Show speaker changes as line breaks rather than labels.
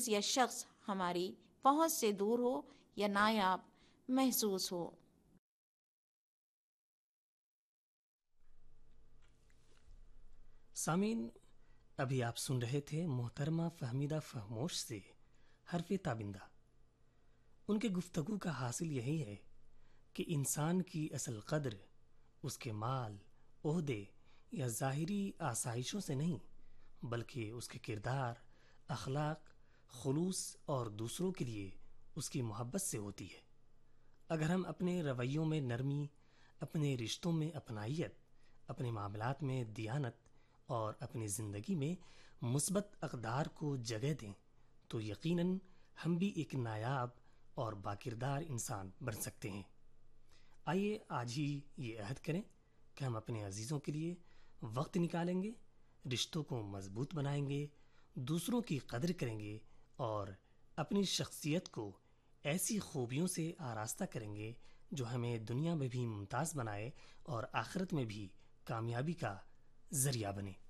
چیز یا شخص ہماری پہنچ سے دور ہو یا نایاب محسوس ہو۔
سامعین، ابھی آپ سن رہے تھے محترمہ فہمیدہ فہموش سے حرف تابندہ۔ ان کے گفتگو کا حاصل یہی ہے کہ انسان کی اصل قدر اس کے مال، عہدے یا ظاہری آسائشوں سے نہیں، بلکہ اس کے کردار، اخلاق، خلوص اور دوسروں کے لیے اس کی محبت سے ہوتی ہے۔ اگر ہم اپنے رویوں میں نرمی، اپنے رشتوں میں اپنائیت، اپنے معاملات میں دیانت اور اپنی زندگی میں مثبت اقدار کو جگہ دیں تو یقیناً ہم بھی ایک نایاب اور باکردار انسان بن سکتے ہیں۔ آئیے آج ہی یہ عہد کریں کہ ہم اپنے عزیزوں کے لیے وقت نکالیں گے، رشتوں کو مضبوط بنائیں گے، دوسروں کی قدر کریں گے اور اپنی شخصیت کو ایسی خوبیوں سے آراستہ کریں گے جو ہمیں دنیا میں بھی ممتاز بنائے اور آخرت میں بھی کامیابی کا ذریعہ بنے۔